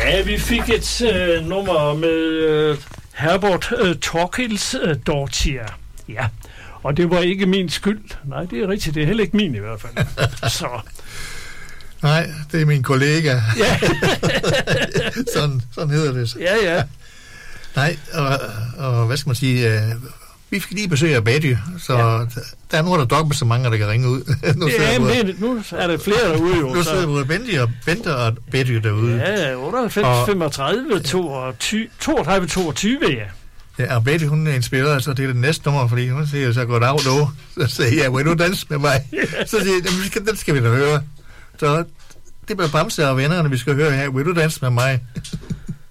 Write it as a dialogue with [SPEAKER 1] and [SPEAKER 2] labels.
[SPEAKER 1] Ja, vi fik et nummer med Herbert Thorkilds Dortier. Ja, og det var ikke min skyld. Nej, det er rigtigt. Det er heller ikke min i hvert fald. Så.
[SPEAKER 2] Nej, det er min kollega.
[SPEAKER 1] Ja.
[SPEAKER 2] sådan hedder det.
[SPEAKER 1] Ja.
[SPEAKER 2] Nej, og hvad skal man sige... Vi fik lige besøg af Betty, så der er nogen, der dokker så mange, der kan ringe ud.
[SPEAKER 1] nu er der flere derude jo.
[SPEAKER 2] Nu sidder både Bente og Betty derude.
[SPEAKER 1] Ja, 98, 35, 32, 22, ja.
[SPEAKER 2] Ja, og Betty, hun er inspireret, så det er det næste nummer, fordi hun siger så godt af nu. Så siger jeg, vil du danse med mig? Så siger jeg, den skal vi da høre. Så det bliver Bamse og vennerne, vi skal høre her. Vil du danse med mig?